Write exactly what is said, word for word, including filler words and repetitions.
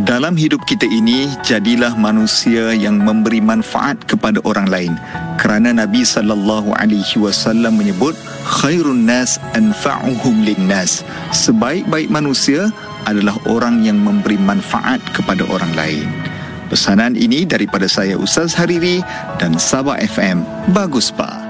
Dalam hidup kita ini, jadilah manusia yang memberi manfaat kepada orang lain. Kerana Nabi sallallahu alaihi wasallam menyebut, khairun nas anfa'uhum linnas. Sebaik-baik manusia adalah orang yang memberi manfaat kepada orang lain. Pesanan ini daripada saya Ustaz Hariri dan Sabah F M. Bagus, Pak.